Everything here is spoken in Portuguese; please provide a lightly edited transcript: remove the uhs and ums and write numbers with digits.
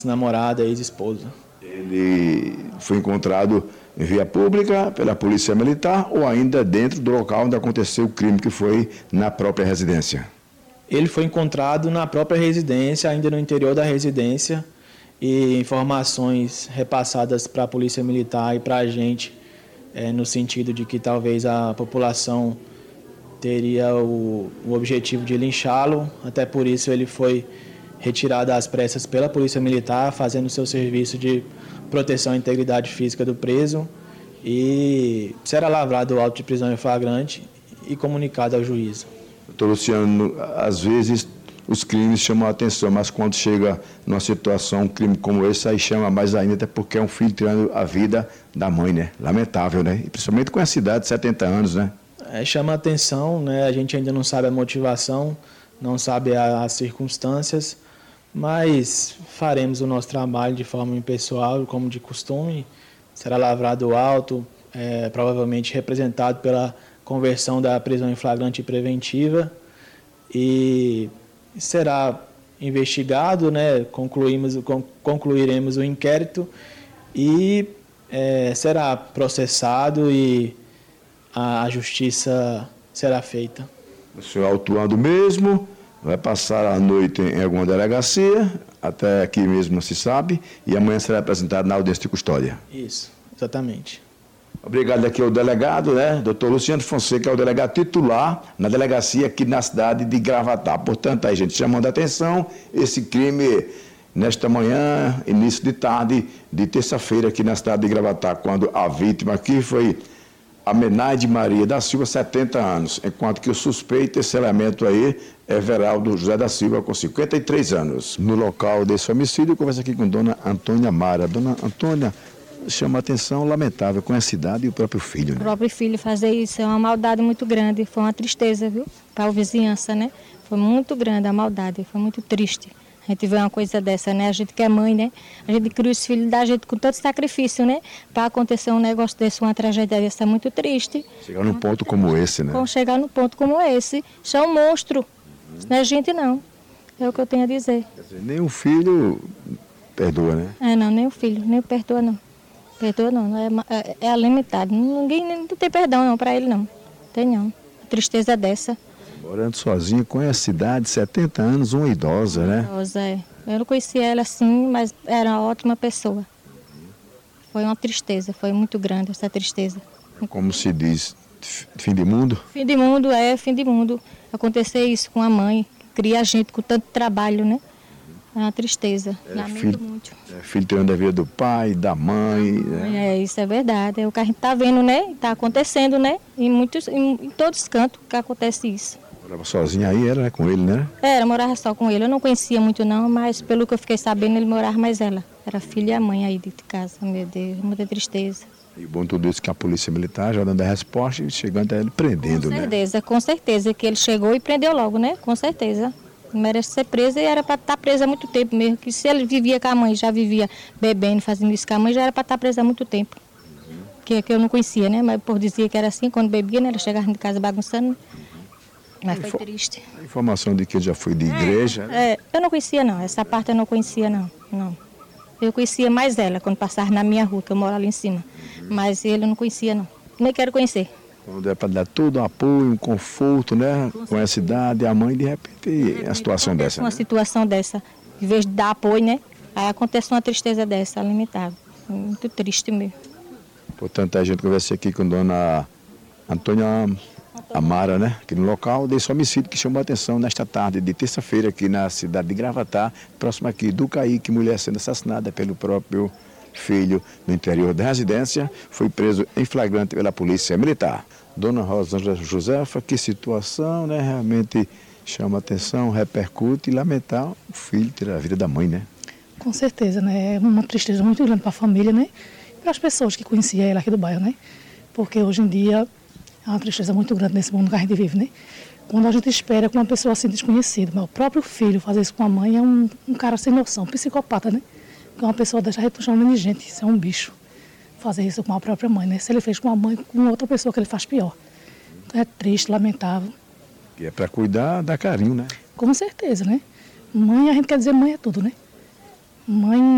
namorada, ex-esposa. Ele foi encontrado em via pública pela Polícia Militar ou ainda dentro do local onde aconteceu o crime, que foi na própria residência? Ele foi encontrado na própria residência, ainda no interior da residência, e informações repassadas para a Polícia Militar e para a gente, no sentido de que talvez a população teria o objetivo de linchá-lo, até por isso ele foi retirado às pressas pela Polícia Militar, fazendo seu serviço de proteção à integridade física do preso, e será lavrado o auto de prisão em flagrante e comunicado ao juízo. Doutor Luciano, às vezes os crimes chamam a atenção, mas quando chega numa situação, um crime como esse, aí chama mais ainda, até porque é um filho tirando a vida da mãe, né? Lamentável, né? E principalmente com essa idade de 70 anos, né? Chama a atenção, né? A gente ainda não sabe a motivação, não sabe as circunstâncias, mas faremos o nosso trabalho de forma impessoal, como de costume. Será lavrado o auto, provavelmente representado pela conversão da prisão em flagrante e preventiva, e será investigado, né? Concluiremos o inquérito e será processado e a justiça será feita. O senhor autuando mesmo, vai passar a noite em alguma delegacia, até aqui mesmo não se sabe, e amanhã será apresentado na audiência de custódia. Isso, exatamente. Obrigado aqui ao delegado, né? Doutor Luciano Fonseca, é o delegado titular na delegacia aqui na cidade de Gravatá. Portanto, aí, gente, chamando a atenção, esse crime nesta manhã, início de tarde, de terça-feira, aqui na cidade de Gravatá, quando a vítima aqui foi a Menaide Maria da Silva, 70 anos, enquanto que o suspeito, esse elemento aí, é Veraldo José da Silva, com 53 anos. No local desse homicídio, eu converso aqui com dona Antônia Mara. Dona Antônia, chama a atenção, lamentável, com essa idade e o próprio filho, né? O próprio filho fazer isso é uma maldade muito grande, foi uma tristeza, viu? Para a vizinhança, né? Foi muito grande a maldade, foi muito triste. A gente vê uma coisa dessa, né? A gente que é mãe, né? A gente cria os filhos da gente com tanto sacrifício, né? Para acontecer um negócio desse, uma tragédia dessa, é muito triste. Chegar num ponto como esse, né? Chegar num ponto como esse, isso é um monstro. Isso não é gente, não. É o que eu tenho a dizer. Quer dizer, nem o filho perdoa, né? Não, nem o filho, nem perdoa, não. Perdoa, não. É limitado. Ninguém não tem perdão, não, para ele, não. Tem, não. A tristeza dessa. Morando sozinho, com essa idade, 70 anos, uma idosa, né? Idosa, é. Eu não conhecia ela assim, mas era uma ótima pessoa. Foi uma tristeza, foi muito grande essa tristeza. Como se diz, fim de mundo? Fim de mundo. Acontecer isso com a mãe, cria a gente com tanto trabalho, né? É uma tristeza. Lamento muito. Filho tirando a vida do pai, da mãe. Né? Isso é verdade. É o que a gente está vendo, né? Está acontecendo, né? Em todos os cantos que acontece isso. Morava sozinha aí, era, né? Com ele, né? Morava só com ele. Eu não conhecia muito não, mas pelo que eu fiquei sabendo, ele morava mais ela. Era filha e a mãe aí de casa, meu Deus, muita tristeza. E bom tudo isso que a Polícia Militar já dando a resposta e chegando a ele prendendo, né? Com certeza, que ele chegou e prendeu logo, né? Com certeza. Merece ser presa e era para estar presa há muito tempo mesmo. Que se ele vivia com a mãe, já vivia bebendo, fazendo isso com a mãe, já era para estar presa há muito tempo. Que eu não conhecia, né? Mas por dizia que era assim, quando bebia, né? Ela chegava em casa bagunçando. Mas foi triste. A informação de que ele já foi de igreja. Eu não conhecia, não. Essa parte eu não conhecia, não. Eu conhecia mais ela quando passava na minha rua, que eu moro ali em cima. Mas ele eu não conhecia, não. Nem quero conhecer. Quando é para dar todo um apoio, um conforto, né? Com essa idade, a mãe, de repente, a situação dessa. Uma situação dessa, em vez de dar apoio, né? Aí acontece uma tristeza dessa, lamentável. Muito triste mesmo. Portanto, a gente conversa aqui com dona Antônia Amara, né? Aqui no local desse homicídio que chamou a atenção nesta tarde de terça-feira aqui na cidade de Gravatá, próximo aqui do Caíque, mulher sendo assassinada pelo próprio filho no interior da residência, foi preso em flagrante pela Polícia Militar. Dona Rosângela Josefa, que situação, né? Realmente chama a atenção, repercute e lamentar o filho tirar a vida da mãe, né? Com certeza, né? É uma tristeza muito grande para a família, né? E para as pessoas que conheciam ela aqui do bairro, né? Porque hoje em dia é uma tristeza muito grande nesse mundo que a gente vive, né? Quando a gente espera com uma pessoa assim desconhecida, mas o próprio filho fazer isso com a mãe é um cara sem noção, um psicopata, né? Porque uma pessoa dessa, a gente não chama de gente, isso é um bicho. Fazer isso com a própria mãe, né? Se ele fez com a mãe, com outra pessoa que ele faz pior. Então é triste, lamentável. E é para cuidar, dar carinho, né? Com certeza, né? Mãe, a gente quer dizer mãe é tudo, né? Mãe